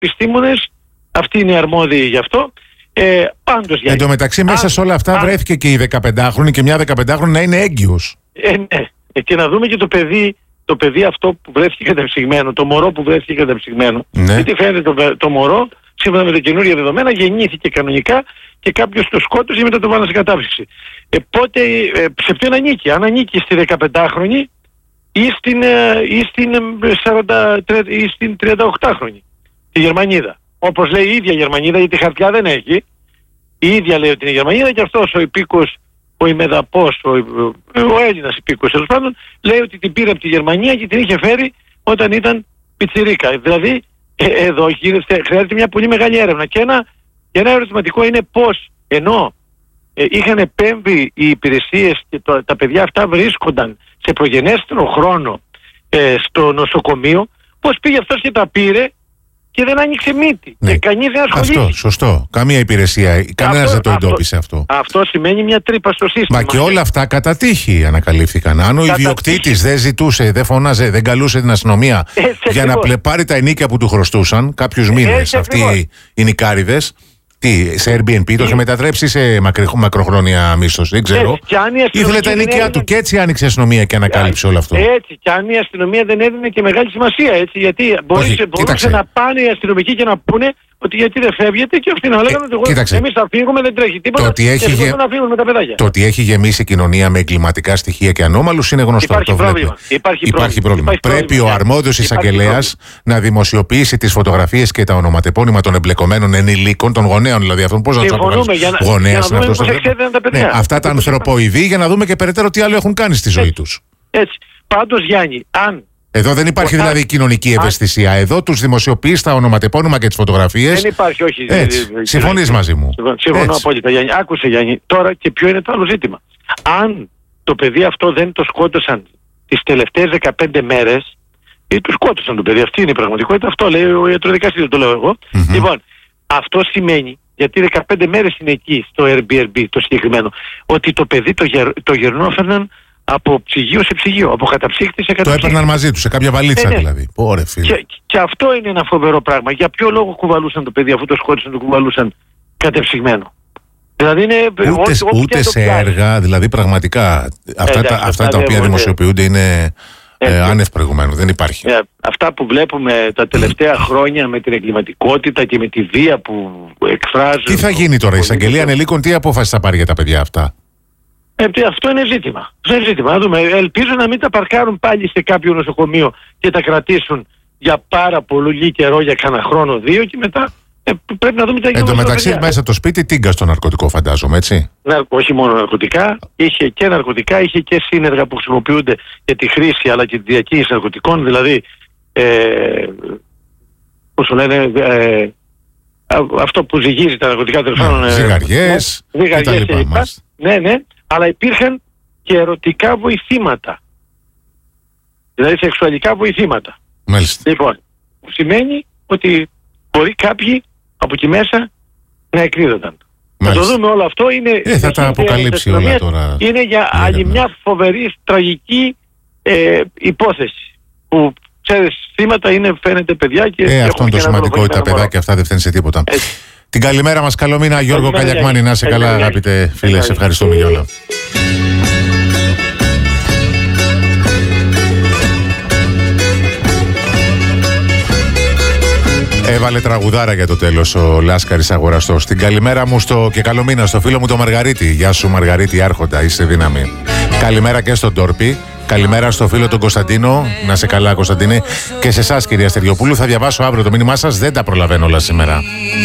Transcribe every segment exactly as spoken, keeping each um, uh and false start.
επιστήμονες, αυτοί είναι αρμόδιοι γι' αυτό. Ε, πάντως, εν τω μεταξύ, μέσα σε όλα αυτά α, βρέθηκε και η δεκαπεντάχρονη και μια δεκαπεντάχρονη να είναι έγκυος. Ε, ναι. Ε, και να δούμε και το παιδί, το παιδί αυτό που βρέθηκε κατεψυγμένο, το μωρό που βρέθηκε κατεψυγμένο. Ναι. Γιατί φαίνεται το, το μωρό, σύμφωνα με τα καινούργια δεδομένα, γεννήθηκε κανονικά και κάποιος το σκότωσε και μετά το βάλανε σε κατάψυξη. Ε, πότε, ε, σε ποιον ανήκει, αν ανήκει στη δεκαπεντάχρονη ή στην, ε, ή στην, ε, σαράντα, ή στην τριανταοκτάχρονη, τη Γερμανίδα. Όπως λέει η ίδια Γερμανίδα, γιατί χαρτιά δεν έχει, η ίδια λέει ότι είναι Γερμανίδα και αυτός ο υπήκος, ο ημεδαπός, ο, ο Έλληνας υπήκος, τέλος πάντων, λέει ότι την πήρε από τη Γερμανία και την είχε φέρει όταν ήταν πιτσιρίκα. Δηλαδή, ε, εδώ γίνεται, χρειάζεται μια πολύ μεγάλη έρευνα. Και ένα, και ένα ερωτηματικό είναι πώς, ενώ ε, είχαν επέμβει οι υπηρεσίες και το, τα παιδιά αυτά βρίσκονταν σε προγενέστερο χρόνο ε, στο νοσοκομείο, πώς πήγε αυτός και τα πήρε και δεν άνοιξε μύτη. Ναι. Και κανείς δεν ασχολήθηκε. Αυτό, σωστό. Καμία υπηρεσία, κανένας δεν το εντόπισε αυτό. Αυτό σημαίνει μια τρύπα στο σύστημα. Μα και όλα αυτά κατά τύχη ανακαλύφθηκαν. Αν ο ιδιοκτήτης δεν ζητούσε, δεν φωνάζε, δεν καλούσε την αστυνομία έτσι για ακριβώς να πλεπάρει τα ενίκια που του χρωστούσαν κάποιους μήνες, αυτοί οι νικάριδες. Τι, σε Airbnb το είχε μετατρέψει σε μακροχρόνια μίσθωση, δεν ξέρω. Ήθελε τα ενίκια του και έτσι άνοιξε η αστυνομία και ανακάλυψε όλο αυτό. Έτσι, και αν η αστυνομία δεν έδινε και μεγάλη σημασία, έτσι, γιατί μπορούσε, μπορούσε να πάνε οι αστυνομικοί και να πούνε ότι γιατί δεν φεύγετε και αυτοί να λέγανε ότι εμείς θα φύγουμε, δεν τρέχει τίποτα. Το ότι έχει, γε... να φύγουμε με τα παιδάκια. Το ότι έχει γεμίσει η κοινωνία με εγκληματικά στοιχεία και ανώμαλους είναι γνωστό. Υπάρχει, το πρόβλημα. Υπάρχει, υπάρχει πρόβλημα. Υπάρχει Πρέπει πρόβλημα. ο αρμόδιος εισαγγελέας να δημοσιοποιήσει τις φωτογραφίες και τα ονοματεπώνυμα των εμπλεκομένων ενηλίκων, των γονέων δηλαδή. Αυτόν πώς να του αποκαλύψει. Γονέας είναι αυτός. Αυτά τα ανθρωποειδή για να δούμε και περαιτέρω τι άλλο έχουν κάνει στη ζωή τους. Έτσι. Πάντως, Γιάννη, αν. Εδώ δεν υπάρχει δηλαδή α, κοινωνική ευαισθησία. Α, Εδώ τους δημοσιοποιείς τα ονοματεπώνυμα και τις φωτογραφίες. Δεν υπάρχει, όχι. Συμφωνείς μαζί μου. Συμφωνώ απόλυτα, Γιάννη. Άκουσε, Γιάννη. Τώρα και ποιο είναι το άλλο ζήτημα. Αν το παιδί αυτό δεν το σκότωσαν τις τελευταίες δεκαπέντε μέρες, ή του σκότωσαν το παιδί, αυτή είναι η πραγματικότητα. Αυτό λέει ο ιατροδικαστής, το λέω εγώ. Mm-hmm. Λοιπόν, αυτό σημαίνει, γιατί δεκαπέντε μέρες είναι εκεί στο Airbnb το συγκεκριμένο, ότι το παιδί το, γερ, το γερνό έφερναν από ψυγείο σε ψυγείο, από καταψύκτη σε καταψύκτη. Το έπαιρναν μαζί του, σε κάποια βαλίτσα ε, ναι. δηλαδή. Ωραία, φίλε. Και, και αυτό είναι ένα φοβερό πράγμα. Για ποιο λόγο κουβαλούσαν το παιδί, αφού το σκότωσαν, το κουβαλούσαν κατεψυγμένο. Δηλαδή είναι. Ούτε, ό, ούτε σε έργα, δηλαδή πραγματικά. Αυτά, ε, τα, αυτά, αυτά τα οποία είναι, δημοσιοποιούνται είναι ε, ε, άνευ προηγουμένου. Δεν υπάρχει. Ε, αυτά που βλέπουμε τα τελευταία χρόνια με την εγκληματικότητα και με τη βία που εκφράζουν. Τι θα γίνει τώρα, η εισαγγελία ανελίκων, τι απόφαση θα πάρει για τα παιδιά αυτά? Ε, αυτό είναι ζήτημα. Αυτό είναι ζήτημα. Να δούμε. Ελπίζω να μην τα παρκάρουν πάλι σε κάποιο νοσοκομείο και τα κρατήσουν για πάρα πολύ καιρό, για κανένα χρόνο, δύο και μετά ε, πρέπει να δούμε τι θα γίνει. Εν τω μεταξύ, μέσα από το σπίτι τίγκα στο ναρκωτικό, φαντάζομαι, έτσι. Να, όχι μόνο ναρκωτικά, είχε και ναρκωτικά, είχε και σύνεργα που χρησιμοποιούνται για τη χρήση αλλά και τη διακίνηση ναρκωτικών. Δηλαδή, ε, πώς το λένε, ε, αυτό που ζυγίζει τα ναρκωτικά τέλος. Ζυγαριές κλπ. Ναι, ναι. Αλλά υπήρχαν και ερωτικά βοηθήματα. Δηλαδή σεξουαλικά βοηθήματα. Μάλιστα. Λοιπόν, που σημαίνει ότι μπορεί κάποιοι από εκεί μέσα να εκδίδονταν. Θα το δούμε όλο αυτό. Είναι, ε, θα τα αποκαλύψει όλα τώρα. Είναι για άλλη μια φοβερή, τραγική ε, υπόθεση. Που ξέρεις, θύματα είναι, φαίνεται παιδιά και. Ε, αυτό είναι το σημαντικό. Τα παιδάκια αυτά δεν φταίνουν σε τίποτα. Έτσι. Την καλημέρα μας, καλό μήνα, Γιώργο Καλιακμάνη. Να είσαι καλά, αγαπητέ φίλε. Σε ευχαριστούμε, Γιώργο. Έβαλε τραγουδάρα για το τέλος ο Λάσκαρης Αγοραστός. Την καλημέρα μου στο και καλό μήνα στο φίλο μου τον Μαργαρίτη. Γεια σου, Μαργαρίτη Άρχοντα, είσαι δύναμη. Καλημέρα και στον Τόρπι. Καλημέρα στο φίλο τον Κωνσταντίνο. Να σε καλά, Κωνσταντίνε. Και σε εσάς, κυρία Στεριοπούλου. Θα διαβάσω αύριο το μήνυμά σας. Δεν τα προλαβαίνω όλα σήμερα.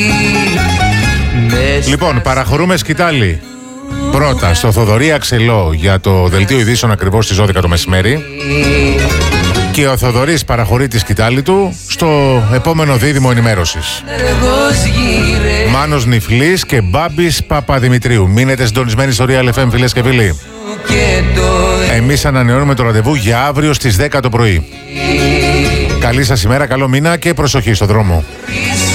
Λοιπόν, παραχωρούμε σκητάλη. Πρώτα στο Θοδωρή Αξελό για το δελτίο ειδήσεων ακριβώς στις δώδεκα το μεσημέρι. Και ο Θοδωρής παραχωρεί τη σκητάλη του στο επόμενο δίδυμο ενημέρωσης. Μάνος Νιφλής και Μπάμπης Παπαδημητρίου. Μείνετε συντονισμένοι στο Real εφ εμ, φίλες και φίλοι. Εμείς ανανεώνουμε το ραντεβού για αύριο στις δέκα το πρωί. Καλή σας ημέρα, καλό μήνα και προσοχή στο δρόμο.